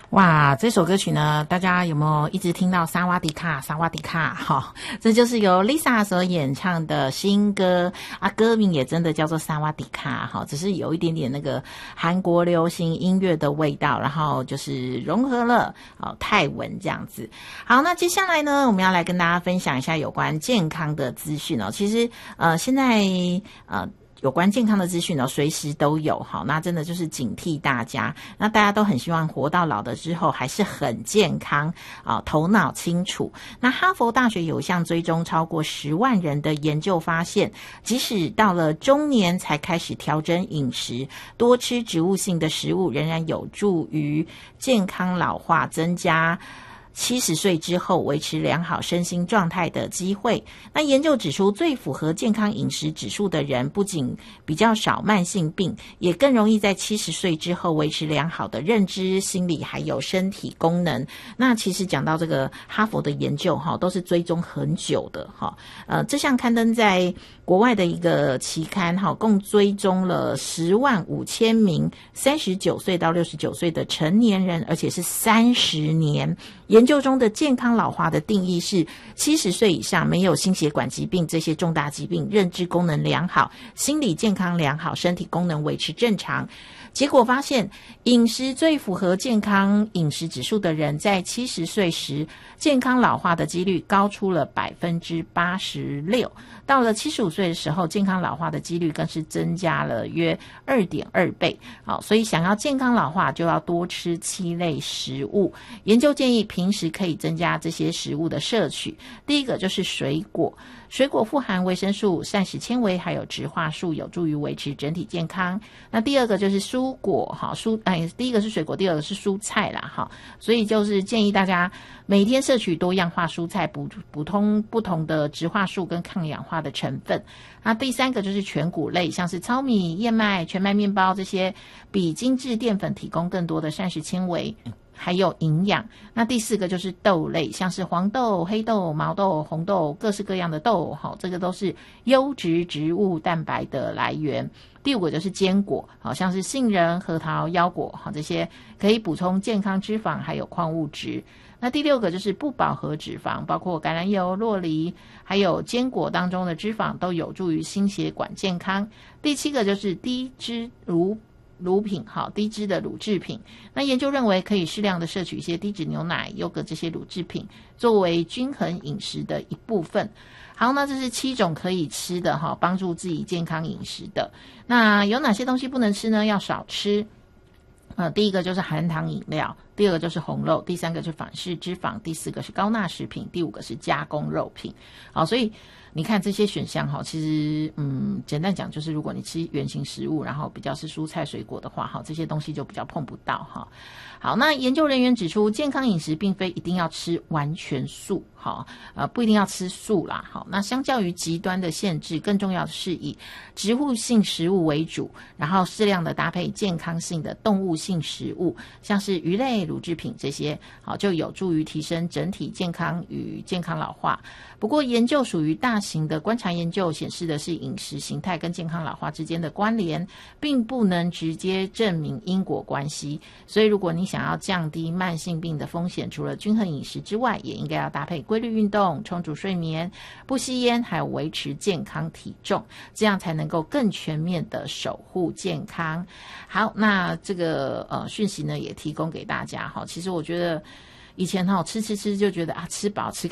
哇，这首歌曲呢，大家有没有一直听到萨瓦迪卡萨瓦迪卡？哈，这就是由 Lisa 所演唱的新歌啊，歌名也真的叫做萨瓦迪卡，哈，只是有一点点那个韩国流行音乐的味道，然后就是融合了泰文这样子。好，那接下来呢，我们要来跟大家分享一下有关健康的资讯哦。其实现在有关健康的资讯呢，随时都有。好，那真的就是警惕大家。那大家都很希望活到老的之后还是很健康头脑清楚。那哈佛大学有一项追踪超过10万人的研究发现，即使到了中年才开始调整饮食，多吃植物性的食物，仍然有助于健康老化，增加70岁之后维持良好身心状态的机会。那研究指出，最符合健康饮食指数的人，不仅比较少慢性病，也更容易在70岁之后维持良好的认知、心理还有身体功能。那其实讲到这个哈佛的研究都是追踪很久的这项刊登在国外的一个期刊共追踪了105000名39岁到69岁的成年人，而且是30年。研究中的健康老化的定义是70岁以上，没有心血管疾病这些重大疾病，认知功能良好，心理健康良好，身体功能维持正常。结果发现，饮食最符合健康饮食指数的人，在70岁时健康老化的几率高出了86%，到了75岁的时候，健康老化的几率更是增加了约2.2倍。好，所以想要健康老化，就要多吃7类食物。研究建议平时可以增加这些食物的摄取。第一个就是水果，水果富含维生素、膳食纤维还有植化素，有助于维持整体健康。那第二个就是蔬果，第一个是水果，第二个是蔬菜啦，所以就是建议大家每天摄取多样化蔬菜，补充不同的植化素跟抗氧化的成分。那第三个就是全谷类，像是糙米、燕麦、全麦面包这些，比精致淀粉提供更多的膳食纤维还有营养。那第四个就是豆类，像是黄豆、黑豆、毛豆、红豆，各式各样的豆，这个都是优质植物蛋白的来源。第五个就是坚果，像是杏仁、核桃、腰果，这些可以补充健康脂肪还有矿物质。那第六个就是不饱和脂肪，包括橄榄油、酪梨还有坚果当中的脂肪，都有助于心血管健康。第七个就是低脂乳品，低脂的乳制品。那研究认为可以适量的摄取一些低脂牛奶、优格这些乳制品，作为均衡饮食的一部分。好，那这是7种可以吃的帮助自己健康饮食的。那有哪些东西不能吃呢？要少吃。第一个就是含糖饮料，第二个就是红肉，第三个是反式脂肪，第四个是高钠食品，第五个是加工肉品。好，所以你看这些选项其实简单讲就是如果你吃原型食物，然后比较是蔬菜水果的话，这些东西就比较碰不到。好，那研究人员指出，健康饮食并非一定要吃完全素，不一定要吃素啦。好，那相较于极端的限制，更重要的是以植物性食物为主，然后适量的搭配健康性的动物性食物，像是鱼类、乳制品这些，就有助于提升整体健康与健康老化。不过研究属于大型的观察研究，显示的是饮食形态跟健康老化之间的关联，并不能直接证明因果关系。所以如果你想要降低慢性病的风险，除了均衡饮食之外，也应该要搭配规律运动、充足睡眠、不吸烟，还有维持健康体重，这样才能够更全面的守护健康。好，那这个讯息呢也提供给大家。其实我觉得以前吃就觉得吃饱吃